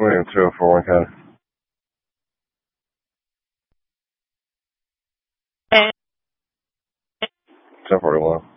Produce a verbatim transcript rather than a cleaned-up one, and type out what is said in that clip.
William two oh four one County. ten forty-one.